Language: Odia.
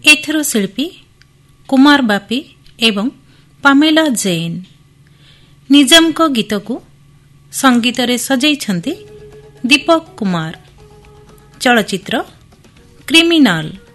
ଏଥର ଶିଳ୍ପୀ କୁମାର ବାପି ଏବଂ ପାମେଲା ଜୈନ। ନିଜାମଙ୍କ ଗୀତକୁ ସଙ୍ଗୀତରେ ସଜାଇଛନ୍ତି ଦୀପକ କୁମାର। ଚଳଚ୍ଚିତ୍ର କ୍ରିମିନାଲ।